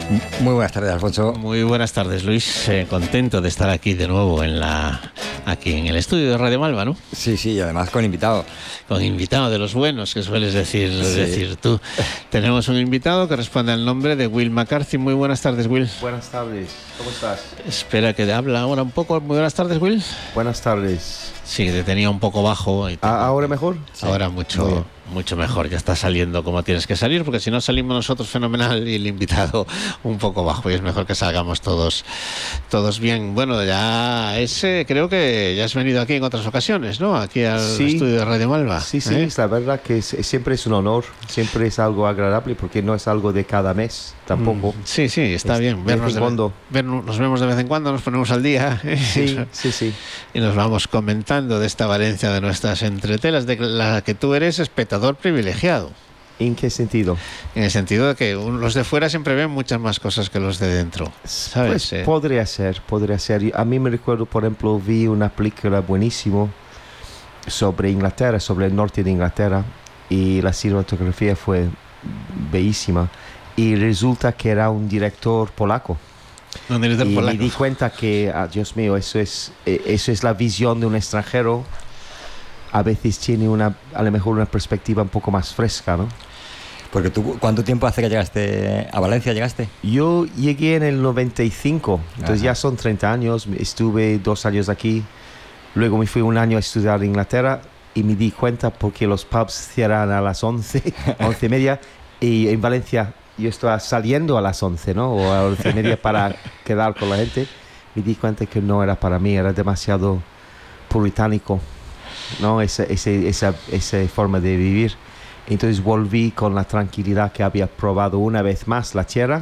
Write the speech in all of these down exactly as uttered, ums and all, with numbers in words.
Muy buenas tardes, Alfonso. Muy buenas tardes, Luis. Eh, contento de estar aquí de nuevo en la aquí en el estudio de Radio Malva, ¿no? Sí, sí, y además con invitado. Con invitado de los buenos, que sueles decir, sí. decir tú. Tenemos un invitado que responde al nombre de Will McCarthy. Muy buenas tardes, Will. Buenas tardes, ¿cómo estás? Espera que te habla ahora un poco. Muy buenas tardes, Will. Buenas tardes. Sí, te tenía un poco bajo. Y te... ¿Ahora mejor? Sí. Ahora mucho, mucho mejor. Ya está saliendo como tienes que salir, porque si no salimos nosotros fenomenal y el invitado un poco bajo, y es mejor que salgamos todos, todos bien. Bueno, ya ese creo que ya has venido aquí en otras ocasiones, ¿no? Aquí al sí. estudio de Radio Malva. Sí, sí, ¿eh? es la verdad que es, siempre es un honor, siempre es algo agradable, porque no es algo de cada mes tampoco. Mm, sí, sí, está es bien. Vernos de, cuando. Ver, nos vemos de vez en cuando, nos ponemos al día. ¿eh? Sí, sí, sí. Y nos vamos comentando de esta Valencia de nuestras entretelas, de la que tú eres espectador privilegiado. ¿En qué sentido? En el sentido de que los de fuera siempre ven muchas más cosas que los de dentro, ¿sabes? Pues eh. podría ser, podría ser. A mí me recuerdo, por ejemplo, vi una película buenísima sobre Inglaterra, sobre el norte de Inglaterra, y la cinematografía fue bellísima. Y resulta que era un director polaco. Un director y polaco. me di cuenta que, ah, Dios mío, eso es, eso es la visión de un extranjero. A veces tiene una, a lo mejor una perspectiva un poco más fresca, ¿no? Porque tú, ¿cuánto tiempo hace que llegaste a Valencia? ¿Llegaste? Yo llegué en el noventa y cinco, entonces Ajá. ya son treinta años. Estuve dos años aquí, luego me fui un año a estudiar en Inglaterra y me di cuenta porque los pubs cierran a las once, once y media, y en Valencia yo estaba saliendo a las once, ¿no? O a las once y media para quedar con la gente. Me di cuenta que no era para mí, era demasiado puritánico, ¿no? Esa, esa, esa, esa forma de vivir. Entonces volví con la tranquilidad que había probado una vez más la tierra,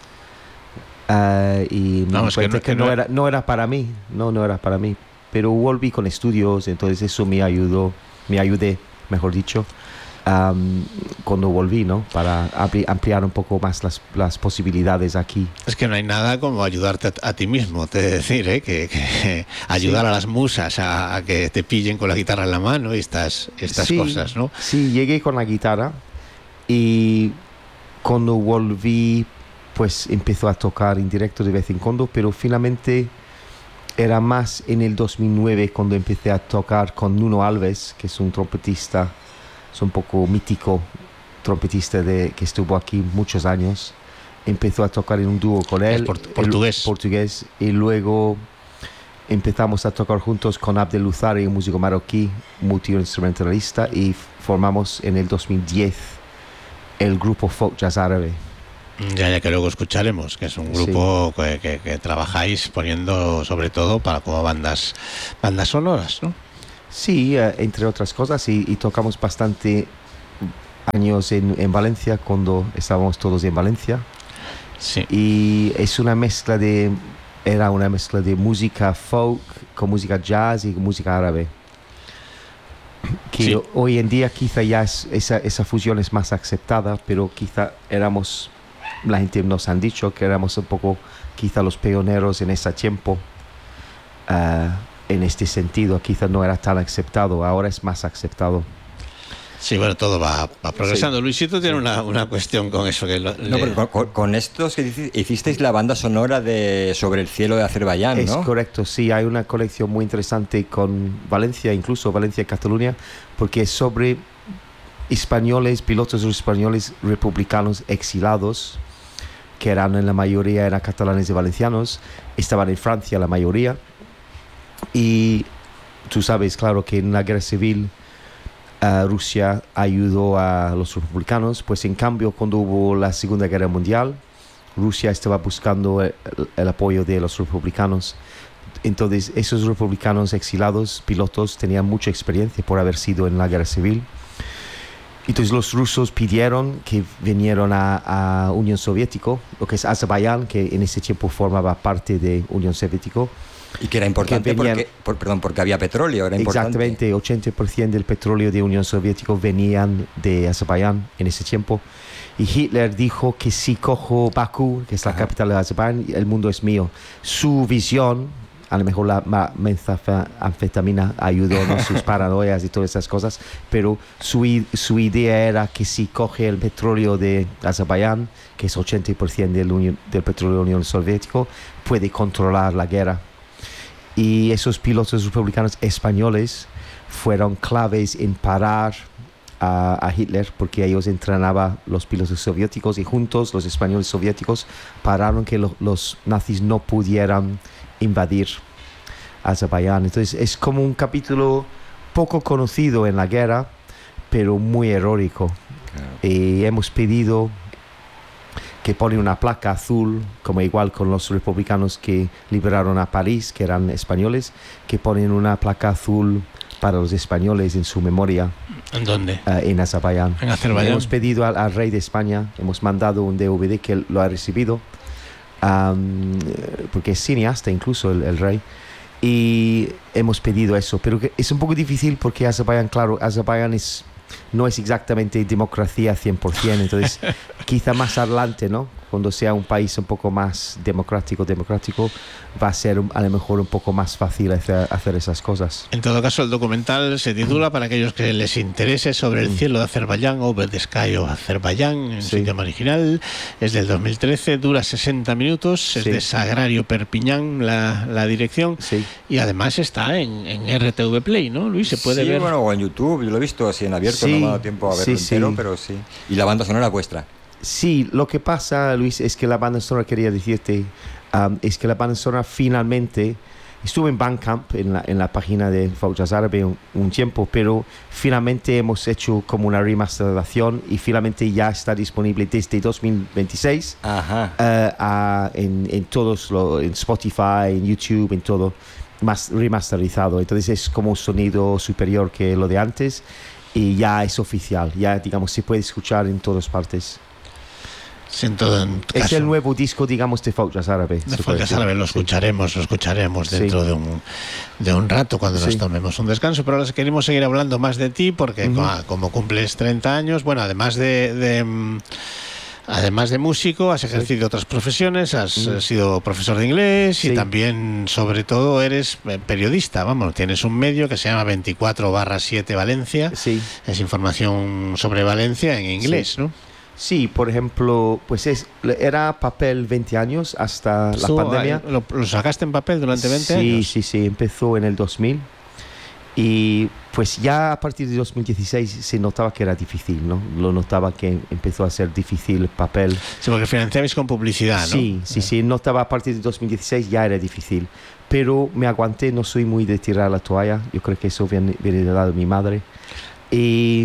uh, y me no, di es cuenta que, no, que, que no, no era, no era para mí, no, no era para mí. Pero volví con estudios, entonces eso me ayudó, me ayudé, mejor dicho, um, cuando volví, ¿no? Para ampliar un poco más las, las posibilidades aquí. Es que no hay nada como ayudarte a, a ti mismo, te he de decir, ¿eh? que, que ayudar sí. a las musas a, a que te pillen con la guitarra en la mano y estas, estas sí, cosas, ¿no? Sí, llegué con la guitarra y cuando volví, pues empezó a tocar en directo de vez en cuando, pero finalmente era más en el dos mil nueve cuando empecé a tocar con Nuno Alves, que es un trompetista, es un poco mítico, trompetista de, que estuvo aquí muchos años. Empezó a tocar en un dúo con él, port- portugués. El, portugués, y luego empezamos a tocar juntos con Abdel Luzari, un músico marroquí, multiinstrumentalista, y formamos en el dos mil diez el grupo Folk Jazz Árabe. Ya, ya que luego escucharemos, que es un grupo sí. que, que, que trabajáis poniendo sobre todo para como bandas, bandas sonoras, ¿no? Sí, uh, entre otras cosas, y, y tocamos bastante años en, en Valencia, cuando estábamos todos en Valencia. Sí. Y es una mezcla de, era una mezcla de música folk con música jazz y música árabe. Que sí. hoy en día quizá ya es, esa, esa fusión es más aceptada, pero quizá éramos, la gente nos han dicho que éramos un poco quizá los pioneros en ese tiempo. Uh, en este sentido, quizás no era tan aceptado, ahora es más aceptado. Sí, bueno, todo va, va progresando. Sí. Luisito tiene sí. una, una cuestión con eso. Que lo, no, le... pero con, con estos que hicisteis la banda sonora de Sobre el cielo de Azerbaiyán, ¿no? Es correcto, sí, hay una colección muy interesante con Valencia, incluso Valencia y Cataluña, porque es sobre españoles, pilotos españoles republicanos exilados, que eran en la mayoría eran catalanes y valencianos, estaban en Francia la mayoría. Y tú sabes, claro, que en la guerra civil uh, Rusia ayudó a los republicanos, pues en cambio cuando hubo la Segunda Guerra Mundial, Rusia estaba buscando el, el apoyo de los republicanos. Entonces esos republicanos exilados, pilotos, tenían mucha experiencia por haber sido en la guerra civil. Entonces los rusos pidieron que vinieran a, a Unión Soviética, lo que es Azerbaiyán, que en ese tiempo formaba parte de Unión Soviética. Y que era importante que venían, porque, por, perdón, porque había petróleo, era importante. Exactamente, ochenta por ciento del petróleo de Unión Soviética venían de Azerbaiyán en ese tiempo. Y Hitler dijo que si cojo Bakú, que es la Ajá. capital de Azerbaiyán, el mundo es mío. Su visión a lo mejor la ma- metanfetamina ayudó, ¿no? Sus paranoias y todas esas cosas, pero su, i- su idea era que si coge el petróleo de Azerbaiyán, que es ochenta por ciento del, Unión- del petróleo de la Unión Soviética, puede controlar la guerra. Y esos pilotos republicanos españoles fueron claves en parar a, a Hitler, porque ellos entrenaban los pilotos soviéticos y juntos los españoles soviéticos pararon que lo- los nazis no pudieran invadir Azerbaiyán. Entonces es como un capítulo poco conocido en la guerra, pero muy heroico. Claro. Y hemos pedido que ponen una placa azul, como igual con los republicanos que liberaron a París, que eran españoles, que ponen una placa azul para los españoles en su memoria. ¿En dónde? Uh, en Azerbaiyán. En Azerbaiyán. Hemos pedido al, al rey de España, hemos mandado un D V D que él lo ha recibido, um, porque es cineasta incluso el, el rey, y hemos pedido eso, pero que es un poco difícil porque Azerbaiyán, claro, Azerbaiyán es, no es exactamente democracia cien por ciento, entonces quizá más adelante, ¿no? Cuando sea un país un poco más democrático, democrático, va a ser a lo mejor un poco más fácil hacer, hacer esas cosas. En todo caso, el documental se titula, para aquellos que les interese, Sobre el cielo de Azerbaiyán, Over the Sky of Azerbaiyán, en su Sí. idioma original. Es del dos mil trece, dura sesenta minutos, es Sí. de Sagrario Perpiñán la, la dirección, Sí. y además está en, en R T V Play, ¿no, Luis? Se puede sí, ver. bueno, o en YouTube, yo lo he visto así en abierto, Sí, no me ha dado tiempo a verlo sí, sí. entero, pero sí. Y la banda sonora vuestra. Sí, lo que pasa, Luis, es que la banda sonora, quería decirte, um, es que la banda sonora finalmente, estuve en Bandcamp, en la, en la página de Faujas Árabe un, un tiempo, pero finalmente hemos hecho como una remasterización y finalmente ya está disponible desde dos mil veintiséis Ajá. uh, a- en, en todos, lo, en Spotify, en YouTube, en todo, más remasterizado. Entonces es como un sonido superior que lo de antes y ya es oficial, ya digamos se puede escuchar en todas partes. Sí, en todo en Es caso. el nuevo disco, digamos, de Faujas Árabe. De se puede Faujas decir. Árabe lo Sí. escucharemos, lo escucharemos Sí. dentro de, un, de un rato cuando nos Sí. tomemos un descanso, pero ahora queremos seguir hablando más de ti porque Ujú. co- como cumples treinta años, bueno, además de, de, mm, además de músico, has ejercido otras profesiones, has Ujú. eh, sido profesor de inglés y Sí. también, sobre todo, eres eh, periodista, vamos, tienes un medio que se llama veinticuatro barra siete Valencia, Sí. es información sobre Valencia en inglés, Sí. ¿no? Sí, por ejemplo, pues es, era papel veinte años hasta la Tú, pandemia. eh, ¿Lo, lo sacaste en papel durante veinte sí, años? Sí, sí, empezó en el dos mil y pues ya a partir de dos mil dieciséis se notaba que era difícil, ¿no? Lo notaba que empezó a ser difícil el papel. Sí, porque financiabais con publicidad, ¿no? Sí, sí, sí, notaba a partir de dos mil dieciséis ya era difícil, pero me aguanté, no soy muy de tirar la toalla, yo creo que eso viene, viene del lado de mi madre. Y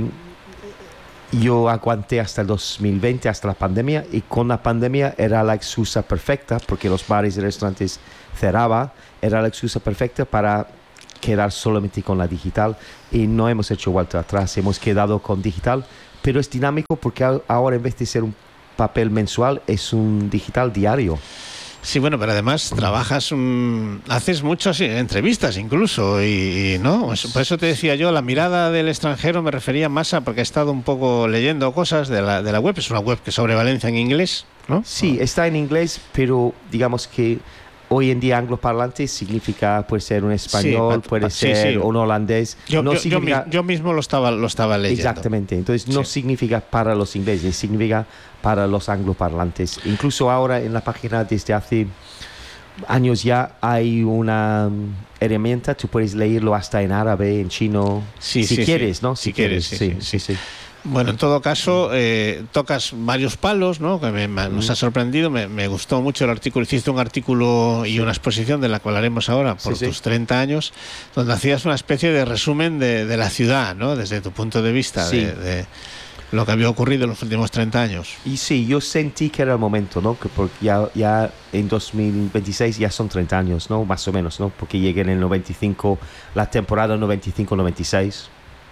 yo aguanté hasta el dos mil veinte, hasta la pandemia, y con la pandemia era la excusa perfecta, porque los bares y restaurantes cerraban, era la excusa perfecta para quedar solamente con la digital, y no hemos hecho vuelta atrás, hemos quedado con digital, pero es dinámico porque a- ahora en vez de ser un papel mensual, es un digital diario. Sí, bueno, pero además trabajas, mm, haces muchas entrevistas incluso, y, y no, Eso- por eso te decía yo, la mirada del extranjero me refería más a, porque he estado un poco leyendo cosas de la, de la web, es una web que sobre Valencia en inglés, ¿no? Sí, está en inglés, pero digamos que hoy en día angloparlante significa, puede ser un español, pa- puede pa- sí, ser sí. un holandés. Yo, no yo- yo significa, mi- yo mismo lo estaba, lo estaba leyendo. exactamente, entonces no Sí. significa para los ingleses, significa para los angloparlantes. Incluso ahora en la página desde hace años ya hay una mm, herramienta, tú puedes leerlo hasta en árabe, en chino, Sí, si sí, quieres, sí. ¿no? Si quieres, sí, sí, sí, sí. Bueno, en todo caso, eh, tocas varios palos, ¿no? Que me- me- nos ha sorprendido, me, me gustó mucho el artículo. Hiciste un artículo y una exposición de la que hablaremos ahora por Sí, sí. tus treinta años, donde hacías una especie de resumen de, de la ciudad, ¿no? Desde tu punto de vista, Sí. de, de lo que había ocurrido en los últimos treinta años. Y sí, yo sentí que era el momento, ¿no? Que porque ya, ya en dos mil veintiséis ya son treinta años, ¿no? Más o menos, ¿no? Porque llegué en el noventa y cinco, la temporada noventa y cinco noventa y seis.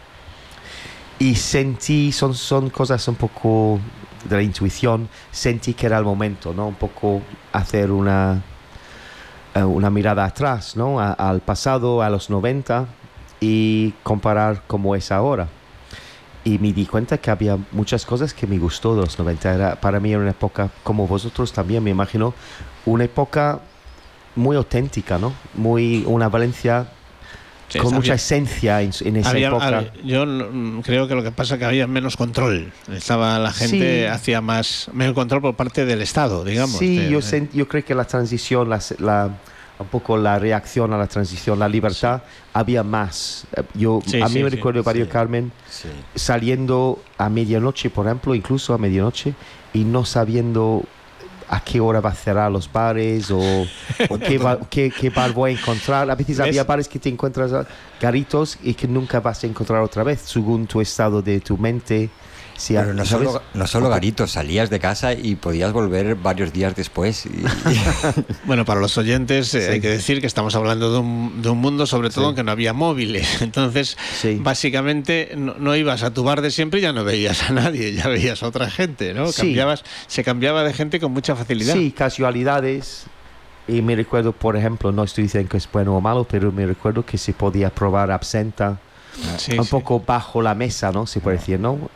Y sentí, son, son cosas un poco de la intuición, sentí que era el momento, ¿no? Un poco hacer una, eh, una mirada atrás, ¿no? A- al pasado, a los noventa, y comparar cómo es ahora. Y me di cuenta que había muchas cosas que me gustó de los noventa. Era, para mí era una época, como vosotros también, me imagino, una época muy auténtica, ¿no? Muy una Valencia sí, con mucha había, esencia en, en esa había, época. Había, yo no, creo que lo que pasa es que había menos control. Estaba la gente sí. hacía más menos control por parte del Estado, digamos. Sí, de, yo, de... Sent, yo creo que la transición, la, la, un poco la reacción a la transición, la libertad, sí. había más. Yo sí, a mí sí, me sí, recuerdo sí, Barrio sí. Carmen sí. saliendo a medianoche, por ejemplo, incluso a medianoche, y no sabiendo a qué hora va a cerrar los bares o, o qué, va, qué, qué bar voy a encontrar. A veces ¿ves? Había bares que te encuentras garitos y que nunca vas a encontrar otra vez, según tu estado de tu mente. Sí, pero no solo, no solo garitos, salías de casa y podías volver varios días después. Y... Bueno, para los oyentes sí. eh, hay que decir que estamos hablando de un, de un mundo, sobre todo, sí. en que no había móviles. Entonces, sí. básicamente, no, no ibas a tu bar de siempre y ya no veías a nadie, ya veías a otra gente, ¿no? Sí. Cambiabas, se cambiaba de gente con mucha facilidad. Sí, casualidades. Y me recuerdo, por ejemplo, no estoy diciendo que es bueno o malo, pero me recuerdo que se podía probar absenta sí, un sí. poco bajo la mesa, ¿no? Se puede decir, ¿no?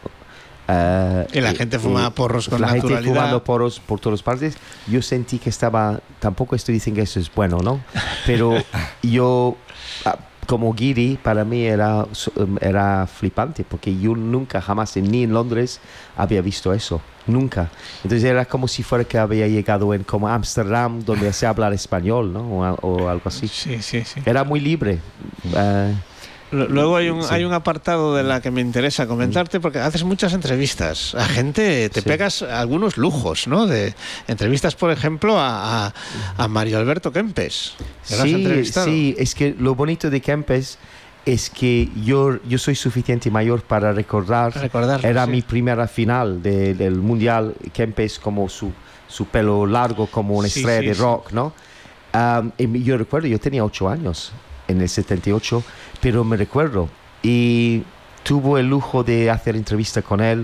Uh, y la gente fumaba porros con la naturalidad. La gente fumando porros por todas partes. Yo sentí que estaba... Tampoco estoy diciendo que eso es bueno, ¿no? Pero yo, como guiri, para mí era, era flipante, porque yo nunca, jamás, ni en Londres, había visto eso. Nunca. Entonces era como si fuera que había llegado en como Ámsterdam, donde se habla español, ¿no? O, o algo así. Sí, sí, sí. Era muy libre. Uh, Luego hay un, sí. hay un apartado de la que me interesa comentarte, porque haces muchas entrevistas a gente, te sí. pegas algunos lujos, ¿no? De entrevistas, por ejemplo, a, a, a Mario Alberto Kempes. Sí, sí, es que lo bonito de Kempes es que yo, yo soy suficiente mayor para recordar, recordar era sí. mi primera final de, del Mundial, Kempes como su, su pelo largo como una sí, estrella sí, de rock, sí. ¿no? Um, y yo recuerdo, yo tenía ocho años en el setenta y ocho, pero me recuerdo, y tuvo el lujo de hacer entrevista con él,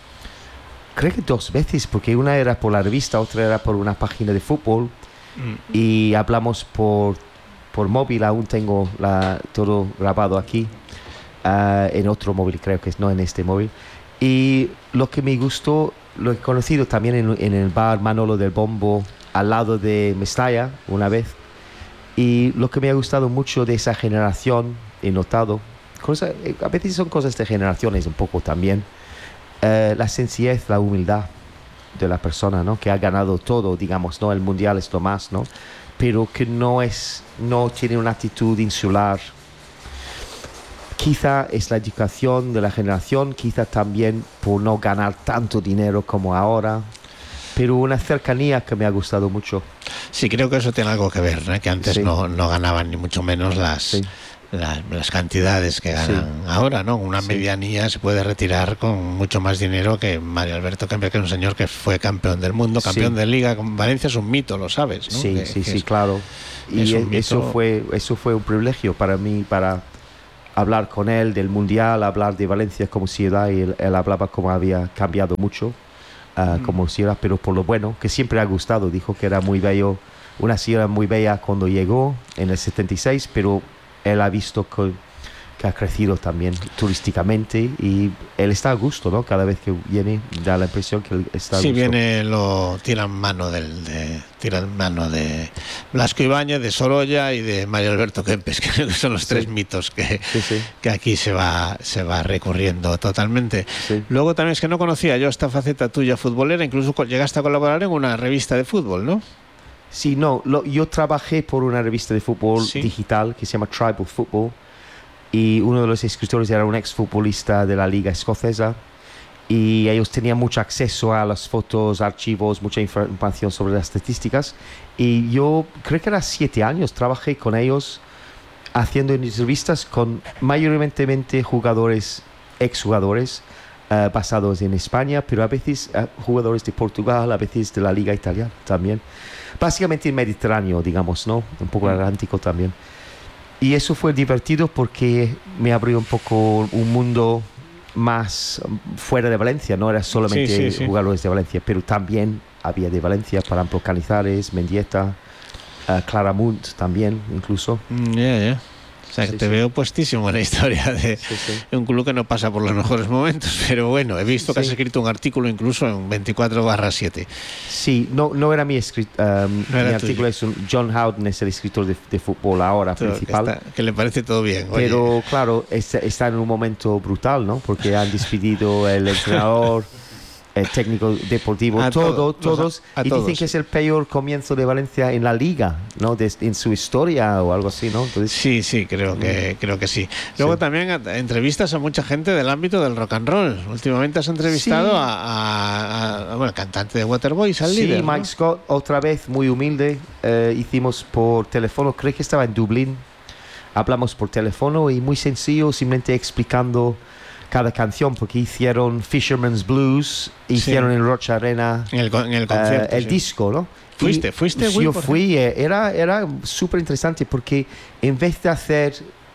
creo que dos veces, porque una era por la revista, otra era por una página de fútbol, mm. y hablamos por, por móvil, aún tengo la, todo grabado aquí, uh, en otro móvil, creo que es, no en este móvil, y lo que me gustó, lo he conocido también en, en el bar Manolo del Bombo, al lado de Mestalla, una vez. Y lo que me ha gustado mucho de esa generación, he notado, cosa, a veces son cosas de generaciones un poco también, eh, la sencillez, la humildad de la persona, ¿no? Que ha ganado todo, digamos, ¿no? El mundial es lo más, ¿no? Pero que no es, no tiene una actitud insular. Quizá es la educación de la generación, quizá también por no ganar tanto dinero como ahora, pero una cercanía que me ha gustado mucho. Sí, creo que eso tiene algo que ver, ¿no? Que antes sí. no, no ganaban ni mucho menos las, sí. las, las cantidades que ganan sí. ahora, ¿no? Una sí. medianía se puede retirar con mucho más dinero que Mario Alberto Kempes, que es un señor que fue campeón del mundo, campeón sí. de Liga. Valencia es un mito, lo sabes, ¿no? Sí, que, sí, que sí, es, claro. Y eso fue, eso fue un privilegio para mí, para hablar con él del Mundial, hablar de Valencia como ciudad, y él, él hablaba como había cambiado mucho. Uh, como ciudad, pero por lo bueno, que siempre ha gustado. Dijo que era muy bello, una ciudad muy bella cuando llegó en el setenta y seis, pero él ha visto que, que ha crecido también turísticamente, y él está a gusto, ¿no? Cada vez que viene da la impresión que él está a sí, gusto. Sí, viene, lo tiran mano del, de, tiran mano de Blasco Ibáñez, de Sorolla y de Mario Alberto Kempes, que creo que son los sí. tres mitos que, sí, sí. que aquí se va, se va recurriendo totalmente. Sí. Luego también es que no conocía yo esta faceta tuya futbolera, incluso llegaste a colaborar en una revista de fútbol, ¿no? Sí, no, lo, yo trabajé por una revista de fútbol sí. digital que se llama Tribal Football, y uno de los escritores era un exfutbolista de la Liga Escocesa, y ellos tenían mucho acceso a las fotos, archivos, mucha información sobre las estadísticas, y yo creo que era siete años trabajé con ellos haciendo entrevistas con mayoritariamente jugadores, exjugadores uh, basados en España, pero a veces uh, jugadores de Portugal, a veces de la Liga Italiana también, básicamente el Mediterráneo, digamos, ¿no? Un poco el Atlántico también. Y eso fue divertido porque me abrió un poco un mundo más fuera de Valencia, no era solamente sí, sí, sí. jugadores de Valencia, pero también había de Valencia, por ejemplo, Canizares, Mendieta, uh, Claramunt también, incluso. Yeah, yeah. sea que sí, te sí. veo puestísimo en la historia de Sí, sí. un club que no pasa por los mejores momentos, pero bueno, he visto que Sí. has escrito un artículo incluso en veinticuatro barra siete. Sí, no, no era mi, escrit, um, No era mi artículo, tuyo. es un, John Howden es el escritor de, de fútbol ahora Todo, que, principal. está- que le parece todo bien. Oye. Pero claro, está, está en un momento brutal, ¿no? Porque han despedido el entrenador, el técnico deportivo, A todo, todo- todos. a- a y todos, dicen que sí. es el peor comienzo de Valencia en la liga, ¿no? De- en su historia o algo así, ¿no? Entonces, Sí, sí, creo que creo que sí. Luego Sí. también a- entrevistas a mucha gente del ámbito del rock and roll. Últimamente has entrevistado Sí. a, a- a- bueno, el cantante de Waterboys, al sí, líder, ¿no? Mike Scott, otra vez muy humilde. eh, hicimos por teléfono, creo que estaba en Dublín. Hablamos por teléfono y muy sencillo, simplemente explicando cada canción, porque hicieron Fisherman's Blues, hicieron en Rocha Arena En el, con- en el eh, concierto. el sí. disco, ¿no? ¿Fuiste? Y ¿Fuiste, Will, Yo por fui, eh, era, era súper interesante porque en vez de hacer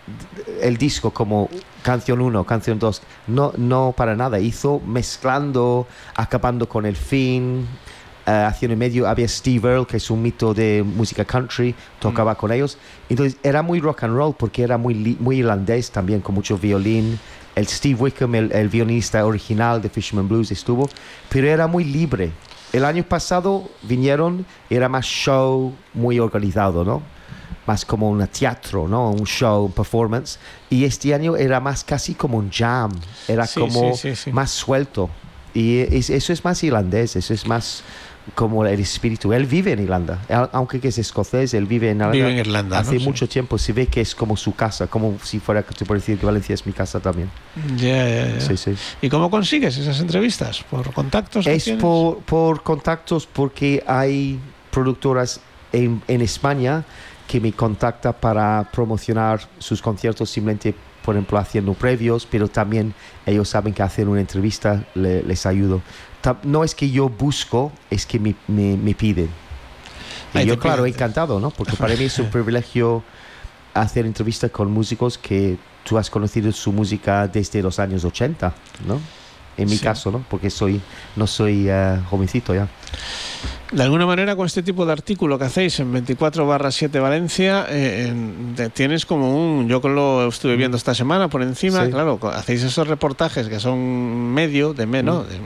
el disco como canción uno, canción dos, no, no para nada, hizo mezclando, acabando con el fin, eh, haciendo en medio, había Steve Earle, que es un mito de música country, tocaba con ellos, entonces era muy rock and roll porque era muy, li- muy irlandés también, con mucho violín. El Steve Wickham, el, el violinista original de Fisherman Blues estuvo, pero era muy libre. El año pasado vinieron, era más show, muy organizado, ¿no? Más como un teatro, ¿no? Un show, un performance. Y este año era más casi como un jam, era Sí, como sí, sí, sí. más suelto. Y es- eso es más irlandés, eso es más como el espíritu. Él vive en Irlanda, Él- aunque que es escocés, él vive en Irlanda. Vive en Irlanda, Hace ¿no? Sí. mucho tiempo, se ve que es como su casa, como si fuera que te puedo decir que Valencia es mi casa también. Ya, ya, ya. Sí, sí. ¿Y cómo consigues esas entrevistas? ¿Por contactos que Es tienes? por, por contactos, porque hay productoras en, en España que me contactan para promocionar sus conciertos, simplemente, por ejemplo, haciendo previos, pero también ellos saben que hacer una entrevista le- les ayudo. Ta- No es que yo busco, es que me, me, me piden. Y Ahí yo, te claro, piden. encantado, ¿no? Porque para mí es un privilegio hacer entrevistas con músicos que tú has conocido su música desde los años ochenta, ¿no? En mi Sí. caso, ¿no? Porque soy, no soy eh, jovencito ya. De alguna manera, con este tipo de artículo que hacéis en veinticuatro barra siete Valencia, eh, en- te- tienes como un... Yo que lo estuve viendo esta semana por encima, Sí. claro, co- hacéis esos reportajes que son medio, de menos, de,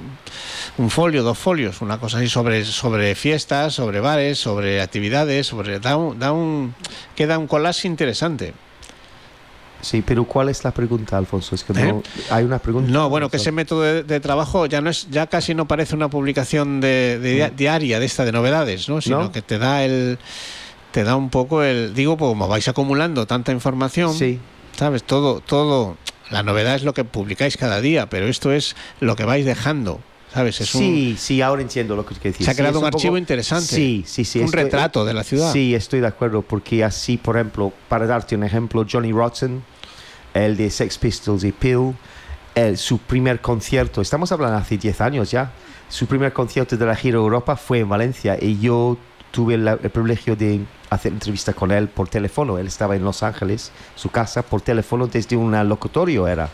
un folio, dos folios, una cosa así sobre, sobre fiestas, sobre bares, sobre actividades, sobre da un, da un, queda un collage interesante. Sí, pero ¿cuál es la pregunta, Alfonso? Es que no, ¿Eh? hay una pregunta. No, bueno, que O sea, ese método de, de trabajo ya no es, ya casi no parece una publicación de, de dia- diaria de esta de novedades, ¿no? Sino ¿No? que te da el, te da un poco el, digo, pues como vais acumulando tanta información, Sí, sabes, todo, todo, la novedad es lo que publicáis cada día, pero esto es lo que vais dejando, sabes, es un, sí, sí, ahora entiendo lo que quieres decir. se ha Sí, creado es un poco- archivo interesante, Sí, sí, sí. un estoy- retrato de la ciudad. Sí, estoy de acuerdo, porque así, por ejemplo, para darte un ejemplo, Johnny Rotten, el de Sex Pistols y Peel, el, su primer concierto, estamos hablando hace diez años ya, su primer concierto de la gira Europa fue en Valencia y yo tuve la- el privilegio de hacer entrevista con él por teléfono. Él estaba en Los Ángeles, su casa, por teléfono desde un locutorio era.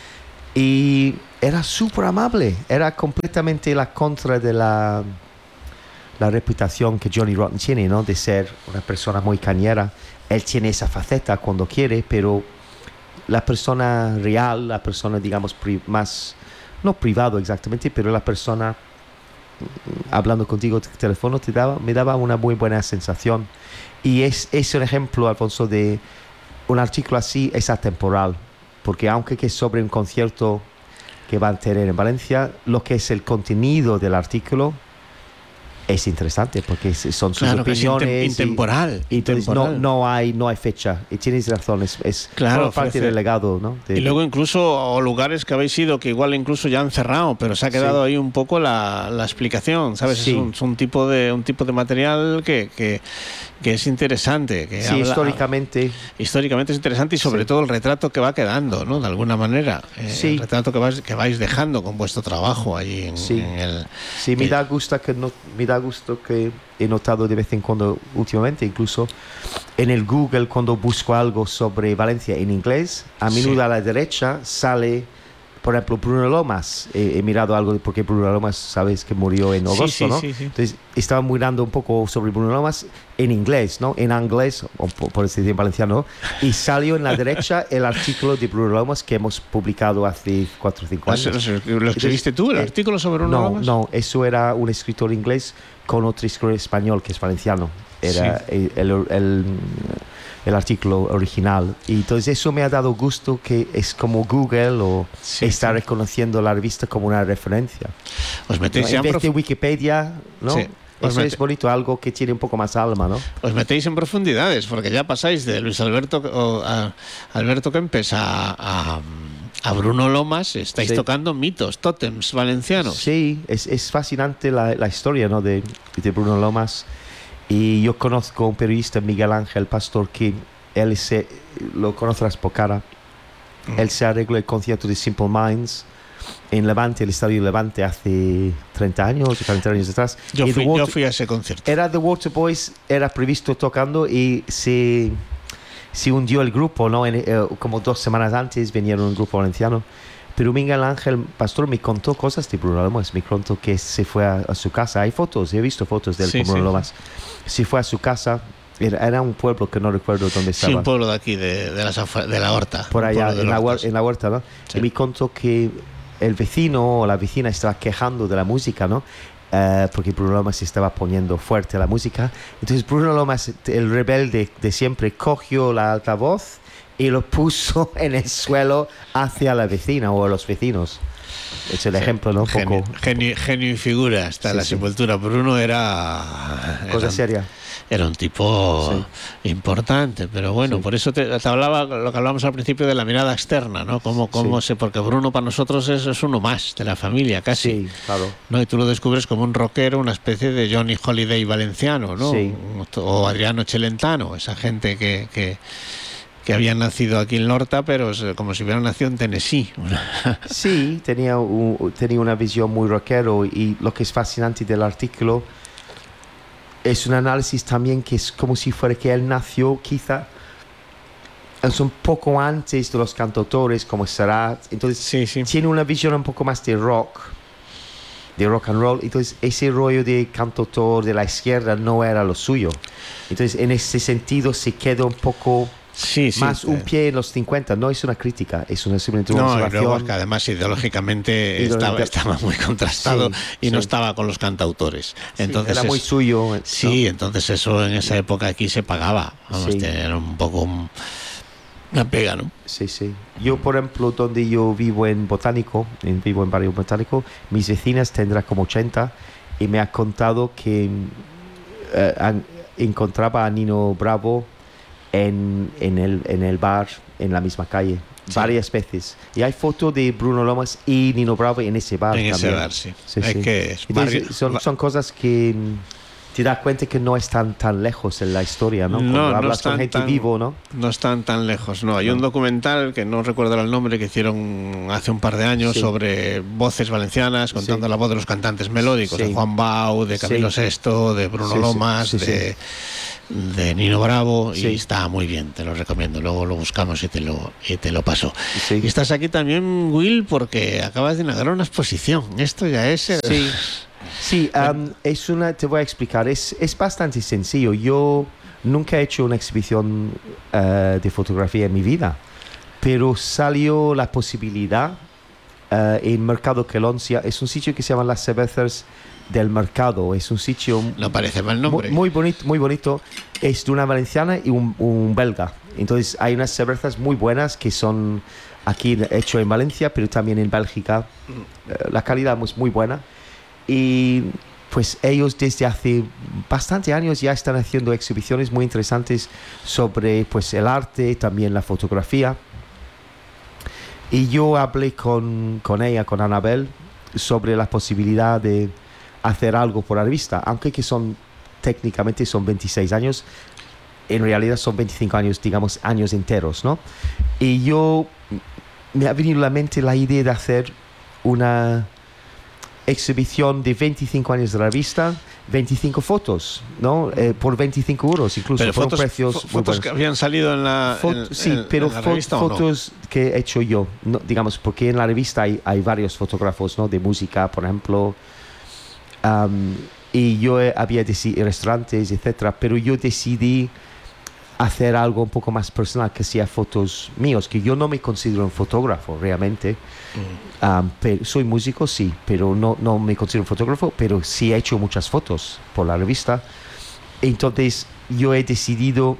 Y era súper amable, era completamente la contra de la, la reputación que Johnny Rotten tiene, ¿no? De ser una persona muy cañera. Él tiene esa faceta cuando quiere, pero la persona real, la persona, digamos, pri- más, no privado exactamente, pero la persona mm, hablando contigo por teléfono te daba, me daba una muy buena sensación. Y es, es un ejemplo, Alfonso, de un artículo así es atemporal, porque aunque que es sobre un concierto que van a tener en Valencia, lo que es el contenido del artículo es interesante, porque es- son sus Claro, que es opiniones. intem- y- intemporal. y entonces no, intemporal. no, hay, no hay fecha. Y tienes razón, es, es Claro, forma parte ofrece- del legado, ¿no? De- Y luego incluso o lugares que habéis ido que igual incluso ya han cerrado, pero se ha quedado Sí. ahí un poco la, la explicación, ¿sabes? Sí. Es, un, es un tipo de un tipo de material que, que, que es interesante, que sí, habla- históricamente. históricamente es interesante y sobre Sí. todo el retrato que va quedando, ¿no? De alguna manera, Eh, Sí. el retrato que vais que vais dejando con vuestro trabajo allí en, Sí. en el Sí, me que- da gusto que no, me da gusto que he notado de vez en cuando últimamente, incluso en el Google, cuando busco algo sobre Valencia en inglés, a menudo Sí. a la derecha sale por ejemplo, Bruno Lomas, eh, he mirado algo porque Bruno Lomas, sabes que murió en agosto, sí, sí, ¿no? sí, sí. Entonces, estaba mirando un poco sobre Bruno Lomas en inglés, ¿no? En inglés, o por, por decir en valenciano, y salió en la derecha el artículo de Bruno Lomas que hemos publicado hace cuatro o cinco años. ¿Lo escribiste tú, el eh, artículo sobre Bruno no, Lomas? No, eso era un escritor inglés con otro escritor español que es valenciano. Era Sí. el, el, el, el artículo original. Y entonces eso me ha dado gusto que es como Google o Sí, está sí. reconociendo la revista como una referencia. Os metéis ¿No? ya En en vez de profu- Wikipedia, ¿no? Sí. Os Eso mete- es bonito, algo que tiene un poco más alma, ¿no? Os metéis en profundidades, porque ya pasáis de Luis Alberto o a Alberto Kempes a, a, a Bruno Lomas, estáis Sí. tocando mitos, tótems valencianos. Sí, es, es fascinante la, la historia, ¿no? de, de Bruno Lomas. Y yo conozco a un periodista, Miguel Ángel Pastor, que él se, lo conocerás por cara. Mm. Él se arregló el concierto de Simple Minds en Levante, el estadio Levante, hace treinta años, cuarenta años atrás. Yo Y fui, The Water- yo fui a ese concierto. Era The Waterboys, era previsto tocando y se, se hundió el grupo, ¿no? En, eh, como dos semanas antes vinieron un grupo valenciano. Pero Miguel Ángel Pastor me contó cosas de Bruno Lomas, me contó que se fue a, a su casa. Hay fotos, he visto fotos de él Sí, con Bruno sí. Lomas. Se fue a su casa, era, era un pueblo que no recuerdo dónde Sí, estaba. un pueblo de aquí, de, de, las afuera- de la Horta. Por un allá, pueblo de en la, huer- Hortas. en la huerta, ¿no? Sí. Y me contó que el vecino o la vecina estaba quejando de la música, ¿no? Eh, porque Bruno Lomas estaba poniendo fuerte la música. Entonces Bruno Lomas, el rebelde de siempre, cogió la altavoz y lo puso en el suelo hacia la vecina o a los vecinos. Es el Sí. ejemplo, ¿no? Un Genio, poco genio, genio y figura hasta Sí, la sí. sepultura. Bruno era, era cosa un- seria. Era un tipo Sí. importante, pero bueno, Sí. por eso te, te hablaba lo que hablábamos al principio de la mirada externa, ¿no? Cómo, cómo Sí. se, porque Bruno para nosotros es, es uno más de la familia, casi. Sí, claro. ¿No? Y tú lo descubres como un rockero, una especie de Johnny Holiday valenciano, ¿no? Sí. O Adriano Celentano, esa gente que, que, que habían nacido aquí en Lorta, pero es como si hubieran nacido en Tennessee. Sí, tenía, un- tenía una visión muy rockero y lo que es fascinante del artículo es un análisis también que es como si fuera que él nació quizá es un poco antes de los cantautores como Serrat, entonces Sí, sí. tiene una visión un poco más de rock, de rock and roll, entonces ese rollo de cantautor de la izquierda no era lo suyo, entonces en ese sentido se queda un poco Sí, sí. más un te- pie en los cincuenta, no es una crítica, es una simplemente una No, y observación. luego es que además ideológicamente estaba, Ideológica- estaba muy contrastado Sí, y no sí. estaba con los cantautores. Entonces era muy es- suyo. ¿no? Sí, entonces eso en esa época aquí se pagaba. Vamos, Sí. era un poco un- una pega, ¿no? Sí, sí. Yo, por ejemplo, donde yo vivo en Botánico, en, vivo en Barrio Botánico, mis vecinas tendrán como ochenta y me ha contado que eh, han- encontraba a Nino Bravo en, en, el, en el bar, en la misma calle, Sí. varias veces. Y hay fotos de Bruno Lomas y Nino Bravo en ese bar En ese también. bar, sí. Sí, Es sí. que es Entonces, barrio- son, ba- son cosas que mm, te das cuenta que no están tan lejos en la historia, ¿no? Cuando No, no hablas con están gente tan- vivo, ¿no? No están tan lejos, no. Hay No. un documental que no recuerdo el nombre que hicieron hace un par de años Sí. sobre voces valencianas, contando Sí. la voz de los cantantes melódicos, Sí. de Juan Bau, de Camilo Sí. Sesto, de Bruno Sí, sí, Lomas, sí, sí. de, de Nino Bravo, y Sí. está muy bien, te lo recomiendo. Luego lo buscamos y te lo, y te lo paso. Sí. Y estás aquí también, Will, porque acabas de inaugurar una exposición. Esto ya es... el- Sí. Sí, um, es una, te voy a explicar, es, es bastante sencillo. Yo nunca he hecho una exhibición uh, de fotografía en mi vida, pero salió la posibilidad uh, en Mercado Queloncia. Es un sitio que se llama Las Cervezas del Mercado. Es un sitio No parece mal muy, nombre. muy bonito, muy bonito. Es de una valenciana y un, un belga. Entonces hay unas cervezas muy buenas que son aquí hecho en Valencia, pero también en Bélgica. Eh, la calidad es muy buena. Y pues ellos desde hace bastante años ya están haciendo exhibiciones muy interesantes sobre pues el arte, también la fotografía. Y yo hablé con, con ella, con Anabel, sobre la posibilidad de hacer algo por la revista, aunque que son técnicamente son veintiséis años, en realidad son veinticinco años, digamos, años enteros, ¿no? Y yo me ha venido a la mente la idea de hacer una exhibición de veinticinco años de la revista, veinticinco fotos, ¿no? Eh, por veinticinco euros incluso. Pero fueron fotos, precios fo- muy fotos buenos. que habían salido en la, Fot- en, sí, en- pero en la fo- revista, ¿o no? fotos que he hecho yo, no, digamos, porque en la revista hay, hay varios fotógrafos, ¿no? De música, por ejemplo, um, y yo eh, había deci- restaurantes, etcétera, pero yo decidí hacer algo un poco más personal, que sea fotos míos, que yo no me considero un fotógrafo realmente. Mm. Um, pero, soy músico, sí, pero no, no me considero un fotógrafo, pero sí he hecho muchas fotos por la revista. Entonces yo he decidido,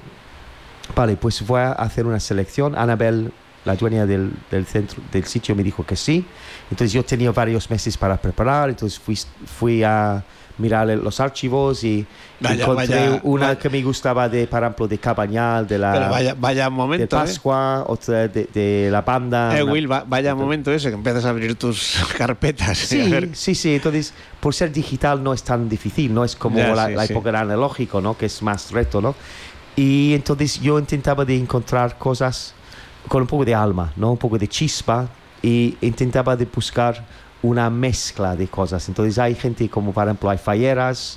vale, pues voy a hacer una selección. Anabel, la dueña del, del centro, del sitio, me dijo que sí. Entonces yo tenía varios meses para preparar, entonces fui, fui a mirar los archivos y Vaya, encontré vaya, una vaya. que me gustaba de, por ejemplo, de Cabañal, de la... Pero vaya, vaya de momento, ¿eh? Pascua, otra de, de la banda. Eh, una- Will, va- vaya otra- momento ese que empiezas a abrir tus carpetas. y a Sí, ver- sí, sí. Entonces, por ser digital no es tan difícil, no es como Ya, la, sí, la sí. época del analógico, ¿no? Que es más reto, ¿no? Y entonces yo intentaba de encontrar cosas con un poco de alma, ¿no? Un poco de chispa, y intentaba de buscar una mezcla de cosas. Entonces hay gente como, por ejemplo, hay falleras,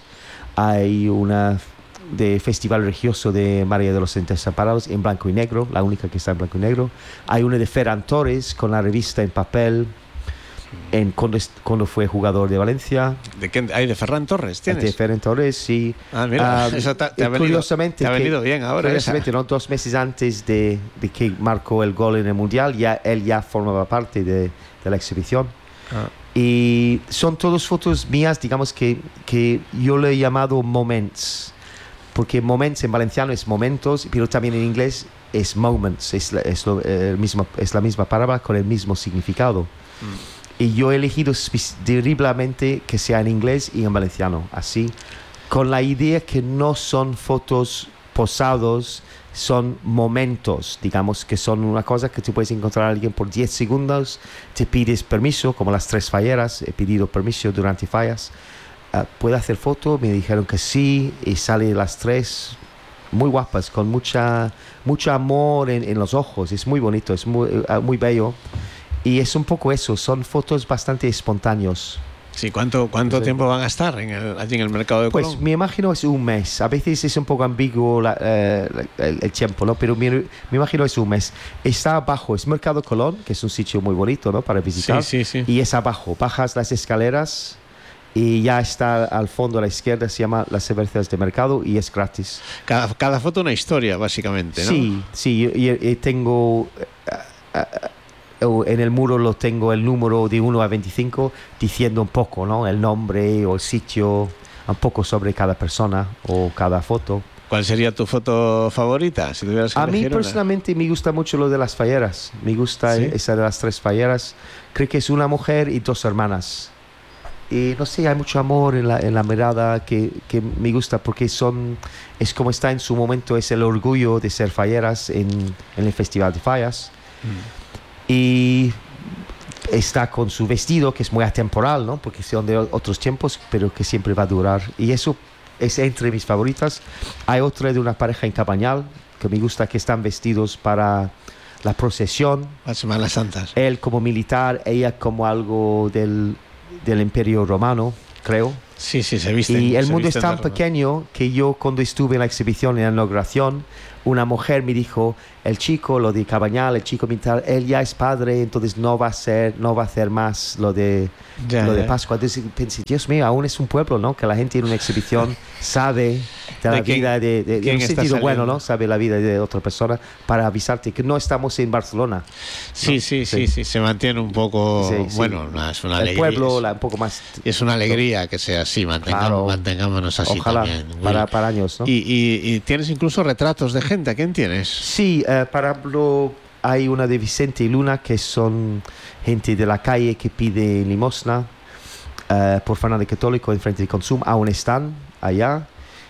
hay una de Festival Religioso de María de los Desamparados en blanco y negro, la única que está en blanco y negro. Hay una de Ferran Torres con la revista en papel, en, cuando, est- cuando fue jugador de Valencia. ¿De qué hay de Ferran Torres? ¿Tienes? De Ferran Torres, sí. Ah, mira, Ah, eso te, te ha y venido, curiosamente te ha que- venido bien ahora. esa. Curiosamente, ¿no? Dos meses antes de, de que marcó el gol en el Mundial, ya él ya formaba parte de, de la exhibición. Ah. Y son todas fotos mías, digamos que, que yo le he llamado moments, porque moments en valenciano es momentos, pero también en inglés es moments, es la, es lo, eh, el mismo, es la misma palabra con el mismo significado. Mm. Y yo he elegido espe- deliberadamente que sea en inglés y en valenciano, así, con la idea que no son fotos posados, son momentos, digamos, que son una cosa que tú puedes encontrar a alguien por diez segundos, te pides permiso, como las tres falleras, he pedido permiso durante fallas, uh, ¿puedo hacer foto? Me dijeron que sí, y sale las tres muy guapas, con mucha mucho amor en, en los ojos, es muy bonito, es muy, uh, muy bello, y es un poco eso, son fotos bastante espontáneos. Sí, ¿cuánto, cuánto Sí. tiempo van a estar en el, allí en el mercado de Pues Colón? me imagino es un mes. A veces es un poco ambiguo la- eh, la- el, el tiempo, ¿no? Pero me, me imagino es un mes. Está abajo, es Mercado Colón, que es un sitio muy bonito, ¿no? Para visitar. Sí, sí, sí. Y es abajo. Bajas las escaleras y ya está al fondo a la izquierda, se llama Las Cervezas de Mercado y es gratis. Cada, cada foto una historia, básicamente, ¿no? Sí, sí. Y, y- y tengo... eh, eh, o en el muro lo tengo el número de uno a veinticinco diciendo un poco, ¿no? El nombre o el sitio, un poco sobre cada persona o cada foto. ¿Cuál sería tu foto favorita? Si tuvieras que A mí elegir una? personalmente me gusta mucho lo de las falleras. Me gusta ¿Sí? esa de las tres falleras. Creo que es una mujer y dos hermanas. Y no sé, hay mucho amor en la, en la mirada que, que me gusta porque son, es como está en su momento, es el orgullo de ser falleras en, en el Festival de Fallas. Mm. Y está con su vestido, que es muy atemporal, ¿no? Porque son de otros tiempos, pero que siempre va a durar. Y eso es entre mis favoritas. Hay otra de una pareja en Cabañal, que me gusta, que están vestidos para la procesión. Las Semanas Santas. Él como militar, ella como algo del, del Imperio Romano, creo. Sí, sí, se visten. Y el se mundo es visten tan de rojo. pequeño que yo cuando estuve en la exhibición, en la inauguración, una mujer me dijo, el chico, lo de Cabañal, el chico militar, él ya es padre, entonces no va a ser, no va a hacer más lo de, Ya, lo de ya. Pascua. Entonces pensé, Dios mío, aún es un pueblo, ¿no? Que la gente en una exhibición sabe de la ¿De quién- vida de, de, de quién un está sentido bueno, saliendo? ¿no? Sabe la vida de otra persona para avisarte que no estamos en Barcelona. Sí, ¿no? sí, sí, sí, se mantiene un poco... Sí, sí. Bueno, no, es una El alegría. pueblo, es, la, un poco más... es una alegría que sea así, mantengamos, Claro. mantengámonos así Ojalá, también. Will. para, para años, ¿no? Y, y- y tienes incluso retratos de gente. ¿A quién tienes? Sí, eh, para ejemplo, hay una de Vicente y Luna, que son gente de la calle que pide limosna eh, por Fernández Católico en frente de Consum. Aún están allá.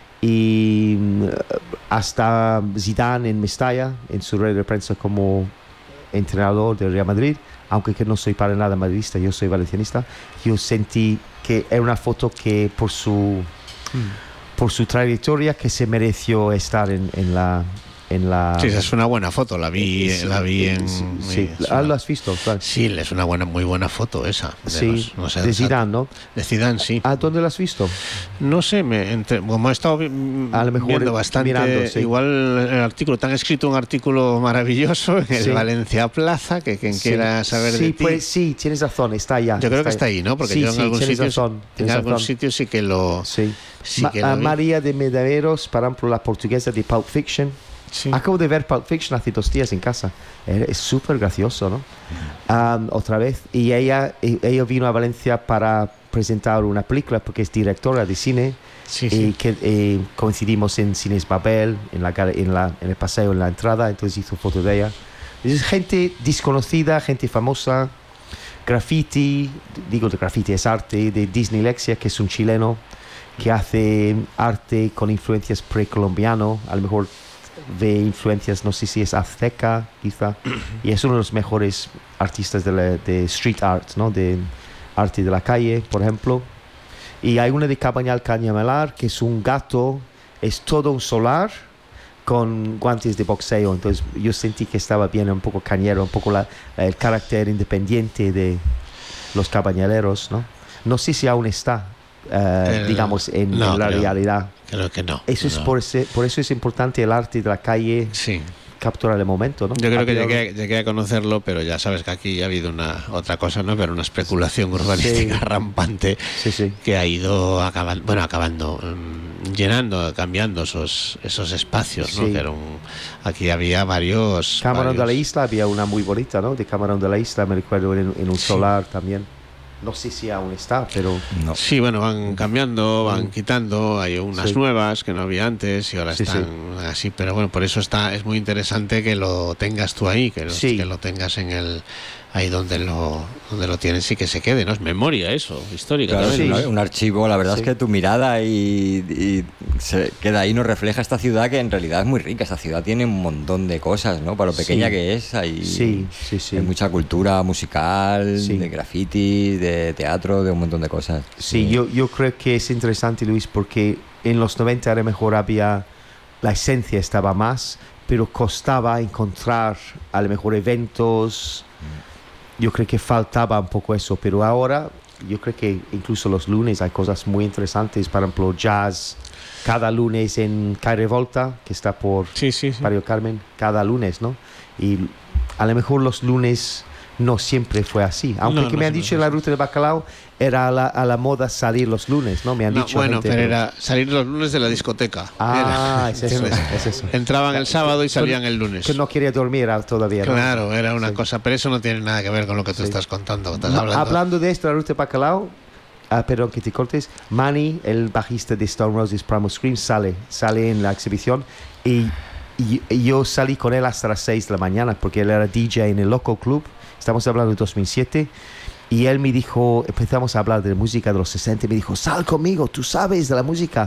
Y mm, hasta Zidane en Mestalla, en su red de prensa como entrenador del Real Madrid, aunque que no soy para nada madridista, yo soy valencianista. Yo sentí que era una foto que por su, por su trayectoria que se mereció estar en, en la en la... Sí, esa es una buena foto, la vi, Sí, la vi en... sí, sí. Ah, una, ¿lo has visto? Claro. Sí, es una buena, muy buena foto esa. De Sí, los, no sé, de Zidane, ¿no? De Zidane, sí. ¿A dónde lo has visto? No sé, me, entre, como he estado vi, a lo mejor viendo bastante, mirando, sí. igual el artículo, te han escrito un artículo maravilloso en el Sí. Valencia Plaza, que quien Sí. quiera saber sí, de ti... Pues, sí, tienes razón, está allá. Yo creo está que está ahí, ¿no? Porque sí, yo en sí, algún tienes sitio, razón, en tienes algún razón. sitio sí que lo... Sí. Sí Ma- que a lo vi. María de Medeiros, por ejemplo, la portuguesa de Pulp Fiction. Sí. Acabo de ver Pulp Fiction hace dos días en casa. Eh, Es súper gracioso, ¿no? Um, otra vez. Y ella, y- ella vino a Valencia para presentar una película porque es directora de cine. Sí, Y sí. que eh, coincidimos en Cines Babel, en, la, gal- en, la, en el paseo, en la entrada. Entonces hizo foto de ella. Es gente desconocida, gente famosa. Graffiti, digo de graffiti, es arte, de Disneylexia, que es un chileno que hace arte con influencias precolombiano, a lo mejor ve influencias, no sé si es azteca, quizá, y es uno de los mejores artistas de, la, de street art, ¿no? De arte de la calle, por ejemplo. Y hay una de Cabañal Cañamelar, que es un gato, es todo un solar con guantes de boxeo. Entonces yo sentí que estaba bien, un poco cañero, un poco la, el carácter independiente de los cabañaleros, ¿no? No sé si aún está, eh, El- digamos, en, no, en la creo- realidad. Creo que no. Eso es no. por, ese- por eso es importante el arte de la calle, Sí. capturar el momento, ¿no? Yo creo que Había- llegué, llegué a conocerlo, pero ya sabes que aquí ha habido una otra cosa, ¿no? Pero una especulación urbanística Sí. rampante Sí, sí. que ha ido acabando, bueno, acabando, mm, llenando, cambiando esos esos espacios, ¿no? Sí. Que era un- aquí había varios. Camarón de la varios- Isla, había una muy bonita, ¿no? De Camarón de la Isla, me recuerdo en, en un Sí. solar también. No sé si aún está, pero... No. Sí, bueno, van cambiando, van Mm. quitando, hay unas Sí. nuevas que no había antes y ahora Sí, están así, pero bueno, por eso está es muy interesante que lo tengas tú ahí, que lo, Sí. que lo tengas en el ahí donde lo donde lo tienes y que se quede, ¿no? Es memoria eso, histórica Claro, también, es ¿no? un, un archivo, la verdad Sí. es que tu mirada y, y se queda ahí, nos refleja esta ciudad que en realidad es muy rica. Esta ciudad tiene un montón de cosas, ¿no? Para lo pequeña Sí. que es, hay, Sí, sí, sí. hay mucha cultura musical, Sí. de graffiti, de teatro, de un montón de cosas. Sí, yo, yo creo que es interesante, Luis, porque en los noventa a lo mejor había, la esencia estaba más, pero costaba encontrar a lo mejor eventos. Yo creo que faltaba un poco eso, pero ahora yo creo que incluso los lunes hay cosas muy interesantes, por ejemplo, jazz, cada lunes en Calle Volta, que está por Sí, sí, sí. Barrio Carmen, cada lunes, ¿no? Y a lo mejor los lunes no siempre fue así. Aunque No, que no me han siempre dicho fue en la así. ruta de bacalao era a la, a la moda salir los lunes, ¿no? Me han No, dicho bueno, gente, pero era salir los lunes de la discoteca. Ah, Era, es eso, ¿entiendes? es eso. Entraban el sábado y salían Que- el lunes. Que no quería dormir ah, todavía, ¿no? Claro, era una Sí. cosa, pero eso no tiene nada que ver con lo que tú Sí. estás contando, estás Ma- hablando. Hablando de esto, la ruta de bacalao, ah, perdón que te cortes, Manny, el bajista de Stone Roses Primal Scream, sale, sale en la exhibición y, y- y yo salí con él hasta las seis de la mañana porque él era D J en el Local Club, estamos hablando de dos mil siete, y él me dijo, empezamos a hablar de música de los sesenta, y me dijo, sal conmigo, tú sabes de la música,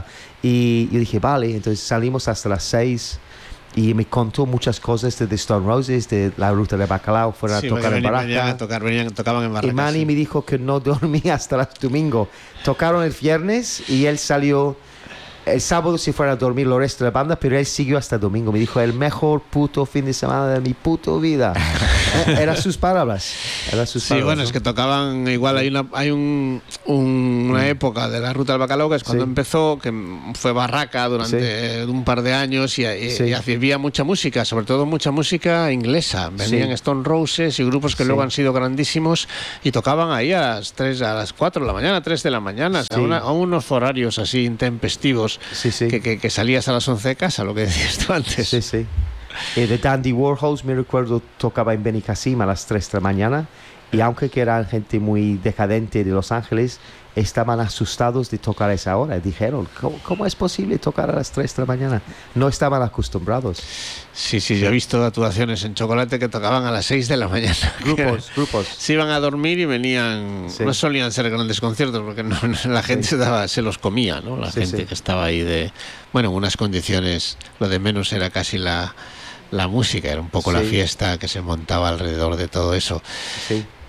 y yo dije, vale, entonces salimos hasta las seis y me contó muchas cosas de The Stone Roses, de la ruta de bacalao, fueron Sí, a tocar porque en venían- Baraja. venían a tocar, venían, tocaban en Y Barracas. Manny sí. me dijo que no dormía hasta el domingo. Tocaron el viernes y él salió. El sábado se fueron a dormir los restos de la banda, pero él siguió hasta el domingo. Me dijo, el mejor puto fin de semana de mi puto vida. Eh, Eran sus palabras. Eran sus Sí, palabras, bueno, ¿no? es que tocaban igual, hay una hay un, un- una época de la Ruta del Bacalao que es cuando Sí. empezó, que fue barraca durante un par de años y, y- Sí. y había mucha música, sobre todo mucha música inglesa. Venían Sí. Stone Roses y grupos que Sí. luego han sido grandísimos y tocaban ahí a las tres, a las cuatro de la mañana, tres de la mañana, Sí. a, una- a unos horarios así intempestivos Sí, sí. que, que- que salías a las once de casa, lo que decías tú antes. Sí, sí. Eh, de Dandy Warhols, me recuerdo, tocaba en Benicassim a las tres de la mañana. Y aunque que eran gente muy decadente de Los Ángeles, estaban asustados de tocar a esa hora. Dijeron, ¿cómo, cómo es posible tocar a las tres de la mañana? No estaban acostumbrados. Sí, sí, yo he visto actuaciones en Chocolate que tocaban a las seis de la mañana. Grupos, grupos. Se iban a dormir y venían. Sí. No solían ser grandes conciertos porque no, no- la gente Sí. se, daba, se los comía, ¿no? La Sí, gente sí. que estaba ahí de. Bueno, en unas condiciones. Lo de menos era casi la, la música, era un poco la Sí. fiesta que se montaba alrededor de todo eso. Sí.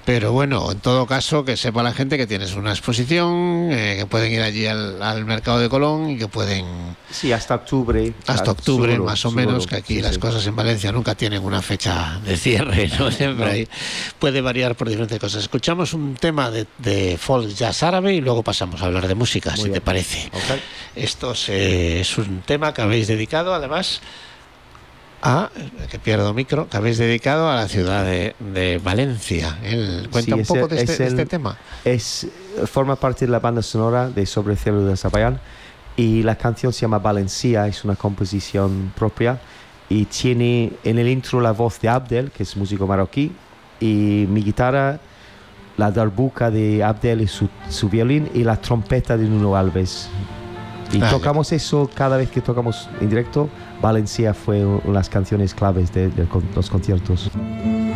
Pero bueno, en todo caso, que sepa la gente que tienes una exposición, eh, que pueden ir allí al, al Mercado de Colón y que pueden... Sí, hasta octubre. Hasta octubre, seguro, más o seguro, menos, que aquí sí, las sí. cosas en Valencia nunca tienen una fecha de cierre, ¿no? Siempre No. ahí puede variar por diferentes cosas. Escuchamos un tema de, de folk jazz árabe y luego pasamos a hablar de música, Muy si bien. te parece. Ok. Esto se- es un tema que habéis dedicado, además, a, que pierdo micro, que habéis dedicado a la ciudad de, de Valencia. El, cuenta Sí, un es poco el- de este, es de este el- tema. Es, forma parte de la banda sonora de Sobre el cielo de Azerbaiyán y la canción se llama Valencia, es una composición propia y tiene en el intro la voz de Abdel, que es músico marroquí, y mi guitarra, la darbuka de Abdel y su, su violín y la trompeta de Nuno Alves. Y Ah, tocamos eso cada vez que tocamos en directo. Valencia fue una de las canciones claves de, de con- los conciertos.